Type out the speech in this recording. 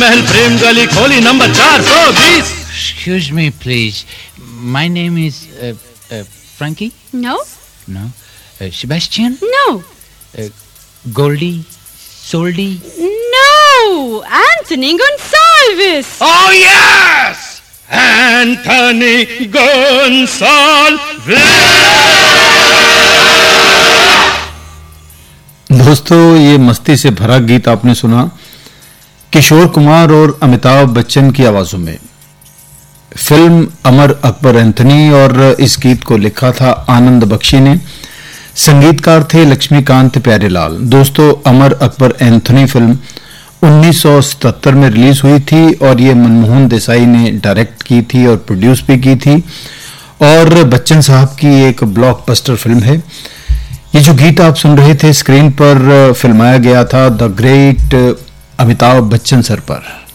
महल प्रेम गली खोली number 420. Excuse me, please. My name is Frankie. No. No. Sebastian. No. Goldie. Soldy. No. Anthony Gonsalves. Oh yes, Anthony Gonsalves. दोस्तों, ये मस्ती से भरा गीत आपने सुना किशोर कुमार और अमिताभ बच्चन की आवाजों में. फिल्म अमर अकबर एंथनी और इस गीत को लिखा था आनंद बख्शी ने. संगीतकार थे लक्ष्मीकांत प्यारेलाल. दोस्तों, अमर अकबर एंथनी फिल्म 1977 में रिलीज हुई थी और ये मनमोहन देसाई ने डायरेक्ट की थी और प्रोड्यूस भी की थी और बच्चन साहब की एक ब्लॉकबस्टर फिल्म है. ये जो गीत आप सुन रहे थे स्क्रीन पर फिल्माया गया था the great Amitabh Bachchan sir पर.